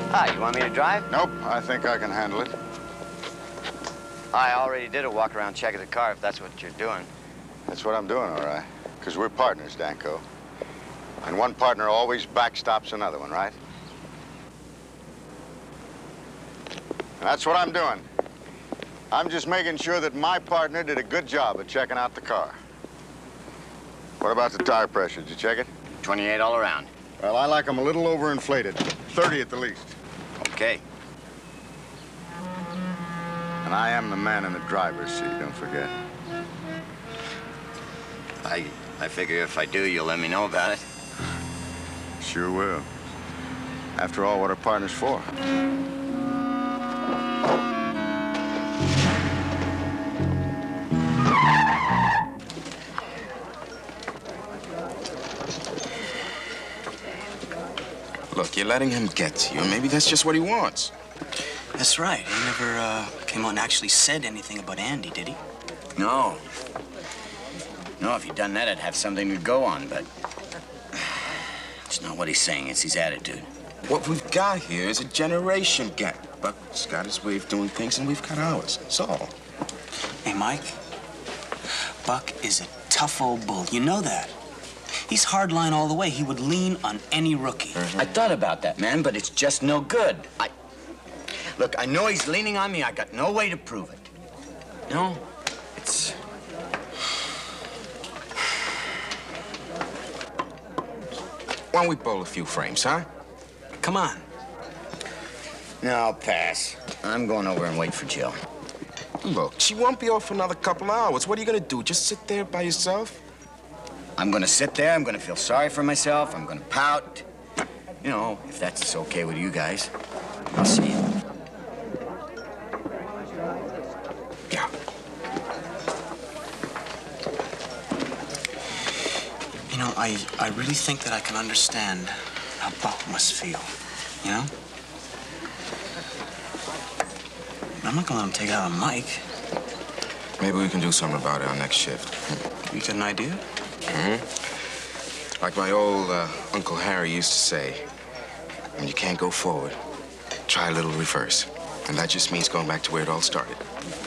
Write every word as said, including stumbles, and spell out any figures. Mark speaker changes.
Speaker 1: Hi, you want me to drive?
Speaker 2: Nope, I think I can handle it.
Speaker 1: I already did a walk-around check of the car, if that's what you're doing.
Speaker 2: That's what I'm doing, all right. Because we're partners, Danko. And one partner always backstops another one, right? And that's what I'm doing. I'm just making sure that my partner did a good job of checking out the car. What about the tire pressure? Did you check it?
Speaker 1: twenty-eight all around.
Speaker 2: Well, I like them a little overinflated. thirty at the least.
Speaker 1: Okay.
Speaker 2: And I am the man in the driver's seat, don't forget.
Speaker 1: I, I figure if I do, you'll let me know about it.
Speaker 2: Sure will. After all, what are partners for?
Speaker 3: Look, you're letting him get to you. Maybe that's just what he wants.
Speaker 4: That's right. He never uh, came out and actually said anything about Andy, did he?
Speaker 1: No. No, if he'd done that, I'd have something to go on, but... It's not what he's saying, it's his attitude.
Speaker 3: What we've got here is a generation gap. Buck's got his way of doing things, and we've got ours. That's all.
Speaker 4: Hey, Mike, Buck is a tough old bull. You know that. He's hardline all the way. He would lean on any rookie.
Speaker 1: I thought about that, man, but it's just no good. I... Look, I know he's leaning on me. I got no way to prove it. No, it's...
Speaker 3: Why don't we bowl a few frames, huh?
Speaker 4: Come on.
Speaker 1: No, I'll pass. I'm going over and wait for Jill.
Speaker 3: Look, she won't be off for another couple hours. What are you gonna do? Just sit there by yourself?
Speaker 1: I'm gonna sit there, I'm gonna feel sorry for myself, I'm gonna pout. You know, if that's okay with you guys. I'll see you.
Speaker 3: Yeah.
Speaker 4: You know, I, I really think that I can understand how Buck must feel, you know? But I'm not gonna let him take it out on Mike.
Speaker 3: Maybe we can do something about it on next shift.
Speaker 4: You got an idea?
Speaker 3: Mm-hmm. Like my old uh, Uncle Harry used to say, when you can't go forward, try a little reverse. And that just means going back to where it all started.